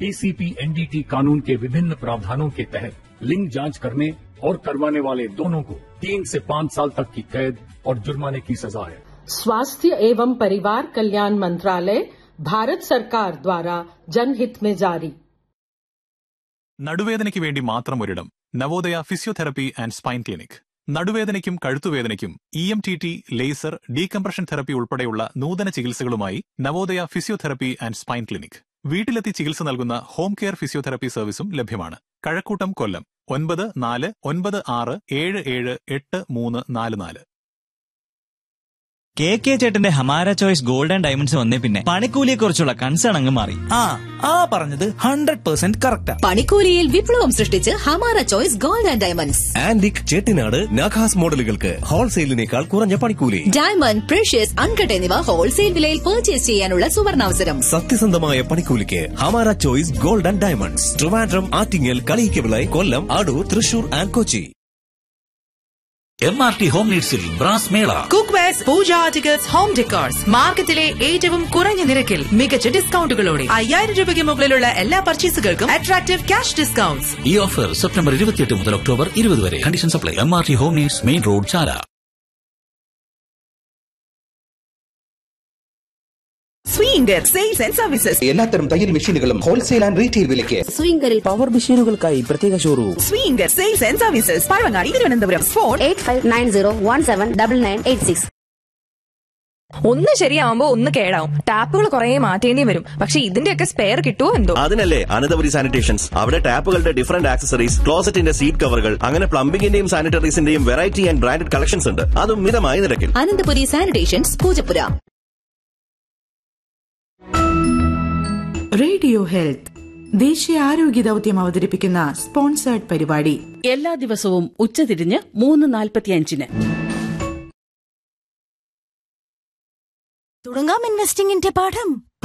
PCP NDT कानून के विभिन्न प्रावधानों के तहत लिंग जांच करने और करवाने वाले दोनों को 3 से 5 साल तक की कैद और जुर्माने की सजा है। स्वास्थ्य एवं परिवार कल्याण मंत्रालय, भारत सरकार द्वारा जनहित में जारी। നടുവേദനയ്ക്ക് വേണ്ടി മാത്രം ഒരിടം. Navodaya physiotherapy and spine clinic. നടുവേദനയ്ക്കും കഴുത്തുവേദനയ്ക്കും EMTT, laser, decompression therapy ഉൾപ്പെടെയുള്ള നൂതന ചികിത്സകളുമായി Navodaya physiotherapy and spine clinic. വീട്ടിലെത്തി ചികിത്സ നൽകുന്ന ഹോം കെയർ ഫിസിയോതെറപ്പി സർവീസും ലഭ്യമാണ്. കഴക്കൂട്ടം, കൊല്ലം 9496778344. KK ചേട്ടന്റെ Hamara choice gold and diamonds വന്നേ പിന്നെ പണിക്കൂലിയെ കുറിച്ചുള്ള കൺസേൺ അങ്ങ് മാറി. പറഞ്ഞത് 100% കറക്റ്റാ. പണിക്കൂലിയിൽ വിപ്ലവം സൃഷ്ടിച്ച് Hamara choice gold and diamonds. Antique, Chettinad, നഖാസ് മോഡലുകൾക്ക് ഹോൾസെയിലിനേക്കാൾ കുറഞ്ഞ പണിക്കൂലി. ഡയമണ്ട്, പ്രഷ്യസ്, അൺകട്ട് എന്നിവ ഹോൾസെയിൽ വിലയിൽ പർച്ചേസ് ചെയ്യാനുള്ള സുവർണാവസരം. സത്യസന്ധമായ പണിക്കൂലിക്ക് Hamara choice gold and diamonds. Trivandrum, Attingal, Kaliyikkavila, Kollam, Adoor, Thrissur and Kochi. MRT home നീഡ്സിൽ brass മേള. കുക്ക്വെയർസ്, പൂജ ആർട്ടിക്കിൾസ്, ഹോം ഡെക്കോർസ് മാർക്കറ്റിലെ ഏറ്റവും കുറഞ്ഞ നിരക്കിൽ മികച്ച ഡിസ്കൗണ്ടുകളോടെ 5000 രൂപയ്ക്ക് മുകളിലുള്ള എല്ലാ പർച്ചേസുകൾക്കും അട്രാക്റ്റീവ് ക്യാഷ് ഡിസ്കൗണ്ട്സ്. ഈ ഓഫർ സെപ്റ്റംബർ 28 മുതൽ ഒക്ടോബർ 20 വരെ. Condition supply. MRT home needs, main road, Chala. Swinger sales and services. എല്ലാത്തരം തയ്യൽ മെഷീനുകളും ഹോൾസെയിൽ ആൻഡ് റീറ്റെയിൽ വിലയ്ക്ക്. സ്വിംഗറിൽ പവർ മെഷീനുകൾക്കായി പ്രത്യേക showroom. Swinger sales and services, Pazhavangadi, Thiruvananthapuram. Phone 8590179986. ഒന്ന് ശരിയാവുമ്പോ ഒന്ന് കേടാവും. ടാപ്പുകൾ കുറെ മാറ്റേണ്ടി വരും. പക്ഷെ ഇതിന്റെയൊക്കെ സ്പെയർ കിട്ടുമോ എന്തോ. അതിനല്ലേ അനന്തപുരി സാനിറ്റേഷൻസ്. അവിടെ ടാപ്പുകളുടെ ഡിഫറന്റ് ആക്സസറീസ്, ക്ലോസറ്റിന്റെ സീറ്റ് കവറുകൾ, അങ്ങനെ പ്ലംബിംഗിന്റെയും സാനിറ്ററീസിന്റെയും വെറൈറ്റി ആൻഡ് ബ്രാൻഡഡ് കളക്ഷൻസ് ഉണ്ട്. അതും മിതമായ നിരക്കിൽ. Ananthapuri sanitations, Poojappura. Radio health ദേശീയ ആരോഗ്യ ദൌത്യം അവതരിപ്പിക്കുന്ന സ്പോൺസേർഡ് പരിപാടി എല്ലാ ദിവസവും ഉച്ചതിരിഞ്ഞ് 3:45. തുടങ്ങാം ഇൻവെസ്റ്റിംഗിന്റെ പാഠം.